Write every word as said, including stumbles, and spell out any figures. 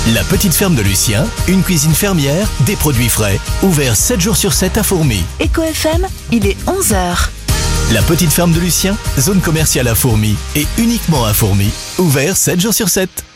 La petite ferme de Lucien, une cuisine fermière, des produits frais, ouvert sept jours sur sept à Fourmies. Eco F M, il est onze heures. La petite ferme de Lucien, zone commerciale à Fourmies et uniquement à Fourmies, ouvert sept jours sur sept.